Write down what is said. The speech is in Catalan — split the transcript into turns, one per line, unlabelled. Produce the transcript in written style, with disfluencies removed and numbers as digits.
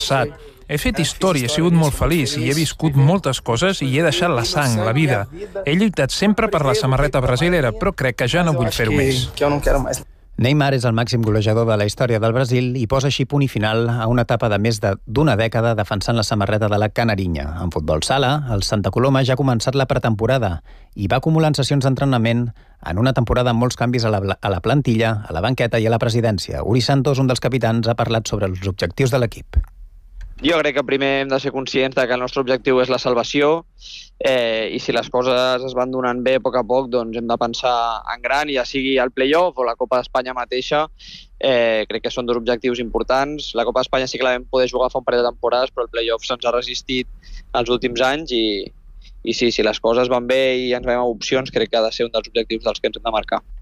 passat. He fet història, he sigut molt feliç i he viscut moltes coses i he deixat la sang, la vida. He lluitat sempre per la samarreta brasilera, però crec que ja no vull fer-ho més.
Neymar és el màxim golejador de la història del Brasil i posa així punt i final a una etapa de més d'una dècada defensant la samarreta de la Canarinha. En futbol sala, el Santa Coloma ja ha començat la pretemporada i va acumulant sessions d'entrenament en una temporada amb molts canvis a la plantilla, a la banqueta i a la presidència. Uri Santos, un dels capitans, ha parlat sobre els objectius de l'equip.
Jo crec que primer hem de ser conscients que el nostre objectiu és la salvació i si les coses es van donant bé a poc, doncs hem de pensar en gran, ja sigui el play-off o la Copa d'Espanya mateixa. Crec que són dos objectius importants. La Copa d'Espanya sí que la vam poder jugar fa un parell de temporades, però el play-off se'ns ha resistit els últims anys i sí, si les coses van bé i ens veiem opcions, crec que ha de ser un dels objectius dels que ens hem de marcar.